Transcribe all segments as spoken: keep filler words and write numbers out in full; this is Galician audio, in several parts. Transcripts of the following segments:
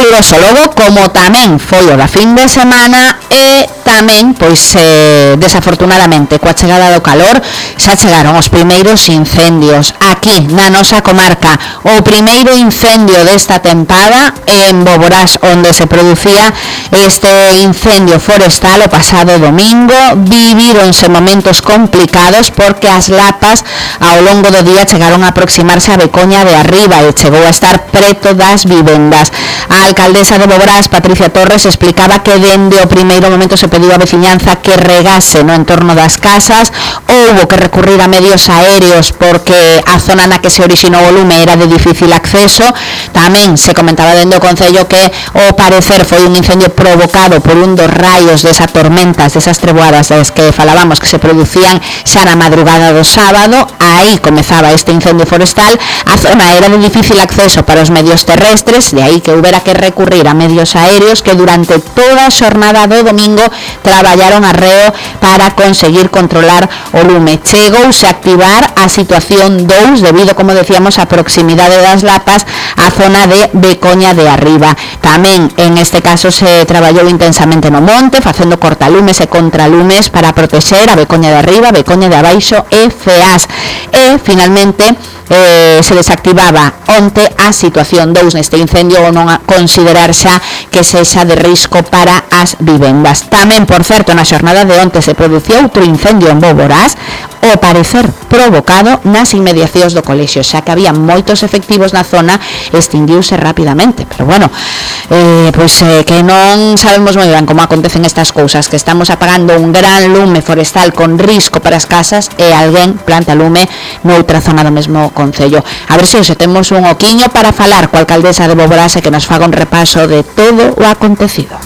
caluroso logo, como tamén foi o da fin de semana, e tamén, pois, eh, desafortunadamente, coa chegada do calor, xa chegaron os primeiros incendios aquí na nosa comarca. O primeiro incendio desta tempada en Boborás, onde se producía este incendio forestal o pasado domingo. Vivíronse momentos complicados porque as lapas ao longo do día chegaron a aproximarse a Becoña de Arriba e chegou a estar preto das vivendas. A alcaldesa de Boborás, Patricia Torres, explicaba que dende o primeiro momento se pediu a veciñanza que regase no entorno das casas. Houbo que recurrir a medios aéreos porque a zona na que se orixinou o lume era de difícil acceso. Tamén se comentaba dende o Concello que, ao parecer, foi un incendio provocado por un dos raios desas tormentas, desas treboadas das que falábamos que se producían xa na madrugada do sábado. Aí comezaba este incendio forestal. A zona era de difícil acceso para os medios terrestres, de aí que houbera que recurrir a medios aéreos que durante toda a xornada do domingo traballaron arreo para conseguir controlar o lume. Chegouse a activar a situación dous debido, como decíamos, a proximidade das lapas á zona de Becoña de Arriba. Tamén en este caso se traballou intensamente no monte, facendo cortalumes e contralumes para protexer a Becoña de Arriba, Becoña de Abaixo e Feás. E finalmente Eh, se desactivaba onte a situación dous neste incendio ou non a considerar xa que sexa de risco para as vivendas. Tamén, por certo, na xornada de onte se producía outro incendio en Boborás, ao parecer provocado nas inmediacións do colexio, xa que había moitos efectivos na zona, extinguiuse rapidamente. Pero bueno, eh, pois eh, que non sabemos moi ben como acontecen estas cousas, que estamos apagando un gran lume forestal con risco para as casas e alguén planta lume noutra zona do mesmo Concello. A ver se hoxe temos un oquiño para falar coa alcaldesa de Boborás e que nos faga un repaso de todo o acontecido.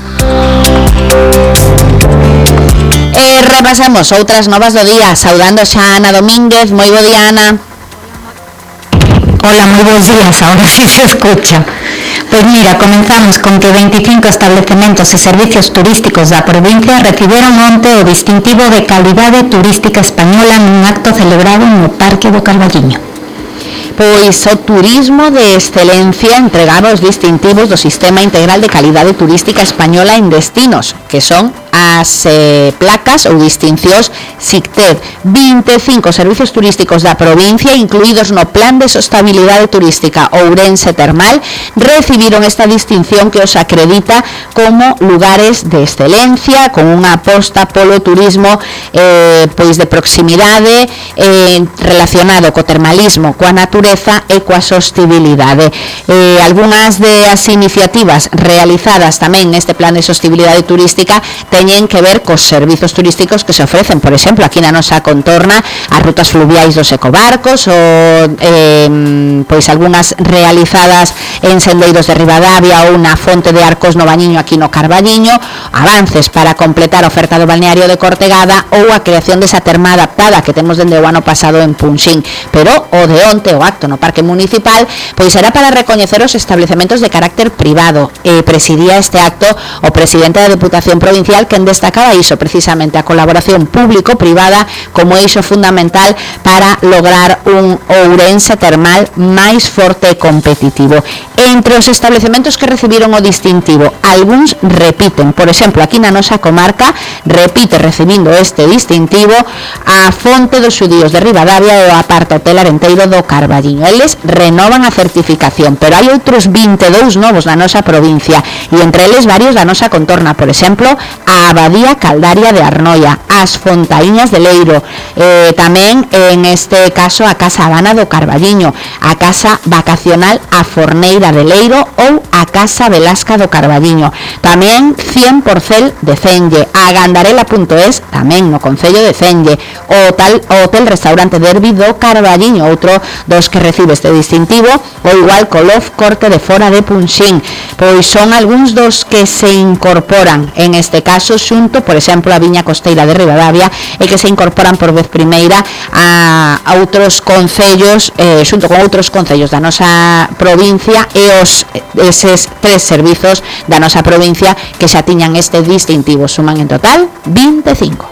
E repasamos outras novas do día, saudando xa Ana Domínguez. Moi bo día, Ana. Hola, moi bons días, ahora sí se escucha. Pois mira, comenzamos con que veinticinco establecementos e servicios turísticos da provincia reciberon onte o distintivo de calidade turística española nun acto celebrado no Parque do Carballiño. Pois o turismo de excelencia entregaba os distintivos do Sistema Integral de Calidade Turística Española en destinos, que son as eh, placas ou distincións SICTED. vinte e cinco servicios turísticos da provincia, incluídos no Plan de Sostenibilidade Turística Ourense Termal, recibiron esta distinción que os acredita como lugares de excelencia, con unha aposta polo turismo eh, pois de proximidade eh, relacionado co termalismo, coa natureza e coa sostenibilidade. Eh, algunhas das iniciativas realizadas tamén neste Plan de Sostenibilidade Turística teñen que ver cos servizos turísticos que se ofrecen, por exemplo, aquí na nosa contorna, as rutas fluviais dos ecobarcos, ou eh, pois algunhas realizadas en sendeiros de Ribadavia ou na Fonte de Arcos no Bañiño aquí no Carballiño, avances para completar a oferta do balneario de Cortegada ou a creación desa terma adaptada que temos dende o ano pasado en Punxín. Pero o de onte, o acto no Parque Municipal, pois será para recoñecer os establecementos de carácter privado. E presidía este acto o presidente da Deputación Provincial, quen destacaba iso, precisamente a colaboración público-privada como eixo fundamental para lograr un Ourense termal máis forte e competitivo. Entre os establecementos que recibiron o distintivo, algúns repiten. Por exemplo, aquí na nosa comarca repite recibindo este distintivo a Fonte dos Xudíos de Ribadavia e o Aparta Hotel Arenteiro do Carballiño. Eles renovan a certificación, pero hai outros vinte e dous novos na nosa provincia e entre eles varios da nosa contorna. Por exemplo, a Abadía Caldaria de Arnoia, as Fontaíñas de Leiro, eh, tamén en este caso a Casa Habana do Carballiño, a Casa Vacacional A Forneira de Leiro ou a Casa Velasca do Carballiño. Tamén cien por cen de Cenlle, a Gandarela punto es, tamén no Concello de Cenlle, o, tal, o Hotel Restaurante Derbi do Carballiño, outro dos que recibe este distintivo, ou igual Colof Corte de Fora de Punxín. Pois son algúns dos que se incorporan en este caso xunto, por exemplo, a Viña Costeira de Ribadavia, e que se incorporan por vez primeira a, a outros concellos, eh, xunto con outros concellos da nosa provincia e os eses tres servizos da nosa provincia que xa tiñan este distintivo. Suman en total vinte e cinco.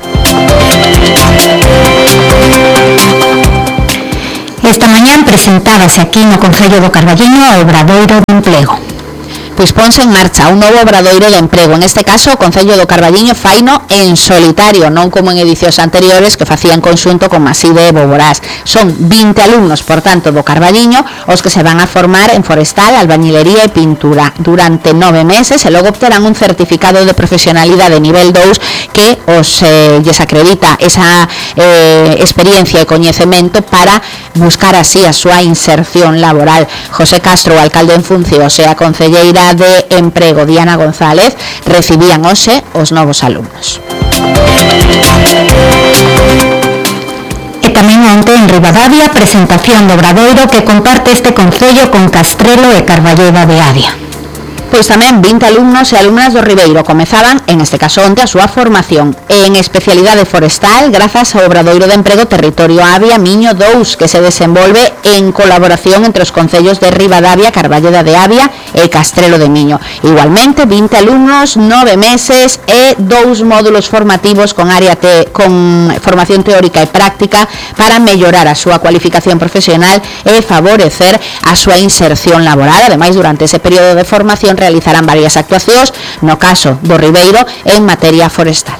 Esta mañán presentábase aquí no Concello do Carballiño o Obradoiro de Emprego. Pois ponse en marcha un novo obradoiro de emprego. En este caso, o Concello do Carballiño faino en solitario, non como en edicións anteriores que facían conxunto con Maside e Boborás. Son vinte alumnos, por tanto, do Carballiño os que se van a formar en forestal, albañilería e pintura durante nove meses e logo obterán un certificado de profesionalidade de nivel dous que os eh, lles acredita esa eh, experiencia e coñecemento para buscar así a súa inserción laboral. José Castro, o alcalde en funcións, e a concelleira de Emprego, Diana González, recibían hoxe os novos alumnos. E tamén onte en Ribadavia, presentación do obradoiro que comparte este concello con Castrelo e Carballeda de Avia. Pois tamén vinte alumnos e alumnas do Ribeiro comezaban, en este caso onte, a súa formación en especialidade forestal grazas ao obradoiro de emprego Territorio Avia Miño dous, que se desenvolve en colaboración entre os concellos de Ribadavia, Carballeda de Avia e Castrelo de Miño. Igualmente, vinte alumnos, nove meses e dous módulos formativos con área te, con formación teórica e práctica para mellorar a súa cualificación profesional e favorecer a súa inserción laboral. Ademais, durante ese período de formación realizarán varias actuacións, no caso do Ribeiro, en materia forestal.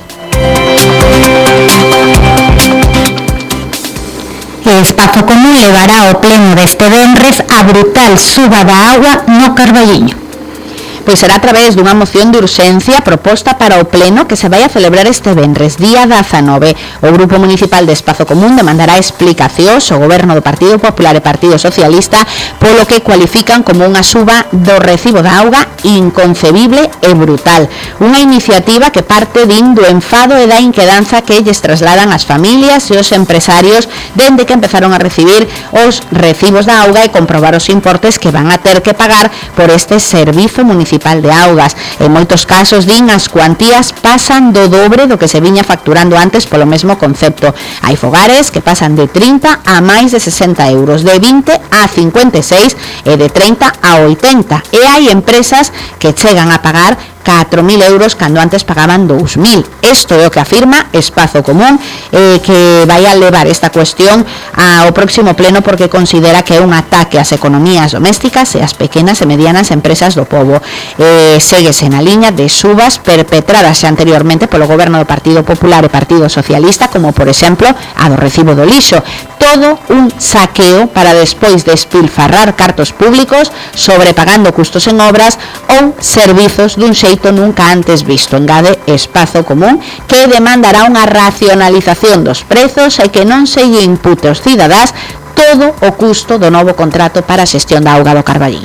O Espazo Común levará ao pleno deste venres a brutal suba da agua no Carballiño. Pois será a través dunha moción de urxencia proposta para o pleno que se vai a celebrar este venres, día dezanove. O Grupo Municipal de Espazo Común demandará explicacións ao Goberno do Partido Popular e Partido Socialista polo que cualifican como unha suba do recibo da auga inconcebible e brutal. Unha iniciativa que parte din do enfado e da inquedanza que lles trasladan as familias e os empresarios dende que empezaron a recibir os recibos da auga e comprobar os importes que van a ter que pagar por este servizo municipal de augas. En moitos casos, din, as cuantías pasan do dobre do que se viña facturando antes polo mesmo concepto. Hai fogares que pasan de trinta a máis de sesenta euros, de vinte a cincuenta e seis e de trinta a oitenta. E hai empresas que chegan a pagar catro mil euros cando antes pagaban dous mil. Isto é o que afirma Espazo Común, eh, que vai a levar esta cuestión ao próximo pleno porque considera que é un ataque ás economías domésticas e ás pequenas e medianas empresas do pobo. Eh, séguese na liña de subas perpetradas anteriormente polo Goberno do Partido Popular e Partido Socialista, como por exemplo a do recibo do lixo. Todo un saqueo para despois despilfarrar cartos públicos sobrepagando custos en obras ou servizos dun xeito nunca antes visto. Engade Espazo Común, que demandará unha racionalización dos prezos e que non se lle impute aos cidadás todo o custo do novo contrato para a xestión da auga do Carballiño.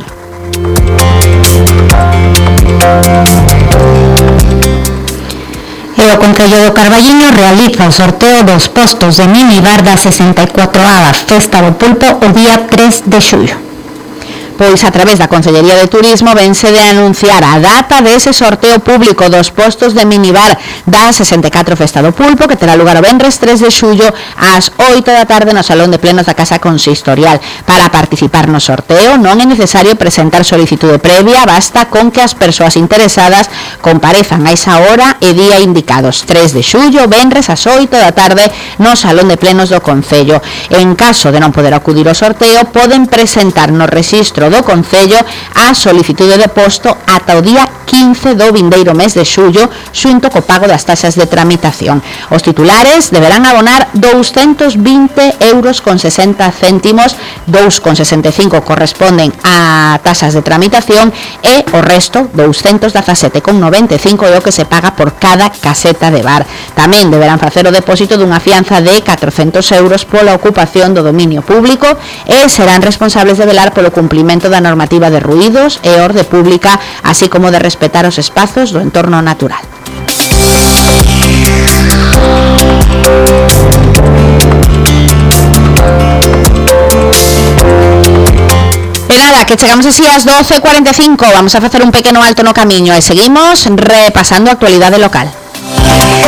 E o Concello do Carballiño realiza o sorteo dos postos de minibar da sesenta e cuatroava Festa do Pulpo o día tres de xullo. Pois a través da Consellería de Turismo vense de anunciar a data dese sorteo público dos postos de minibar da sesenta e catro Festa do Pulpo, que terá lugar o venres tres de xullo ás oito da tarde no Salón de Plenos da Casa Consistorial. Para participar no sorteo non é necesario presentar solicitude previa, basta con que as persoas interesadas comparezan a esa hora e día indicados, tres de xullo, venres ás oito da tarde no Salón de Plenos do Concello. En caso de non poder acudir ao sorteo, poden presentar no rexistro do Concello a solicitude de posto ata o día quince do vindeiro mes de xullo, xunto co pago das taxas de tramitación. Os titulares deberán abonar douscentos vinte euros con sesenta céntimos, dous con sesenta e cinco corresponden a taxas de tramitación e o resto, douscentos dezasete con noventa e cinco, é o que se paga por cada caseta de bar. Tamén deberán facer o depósito dunha fianza de catrocentos euros pola ocupación do dominio público e serán responsables de velar polo cumprimento da normativa de ruídos e orde pública, así como de respetar os espazos do entorno natural. E nada, que chegamos así ás doce e cuarenta e cinco, vamos a facer un pequeno alto no camiño e seguimos repasando a actualidade local.